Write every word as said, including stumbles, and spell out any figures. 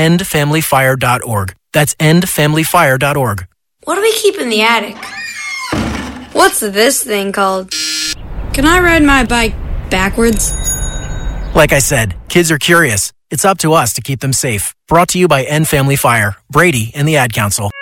end family fire dot org. That's end family fire dot org. What do we keep in the attic? What's this thing called? Can I ride my bike backwards? Like I said, kids are curious. It's up to us to keep them safe. Brought to you by End Family Fire, Brady, and the Ad Council.